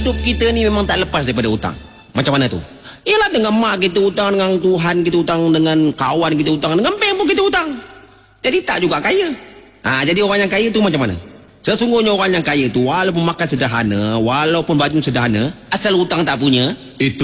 hidup kita ni memang tak lepas daripada hutang. Macam mana tu? Ialah dengan mak kita hutang, dengan Tuhan kita hutang, dengan kawan kita hutang, dengan bank pun kita hutang. Jadi tak juga kaya. Jadi orang yang kaya tu macam mana? Sesungguhnya orang yang kaya tu walaupun makan sederhana, walaupun baju sederhana, asal hutang tak punya, Itu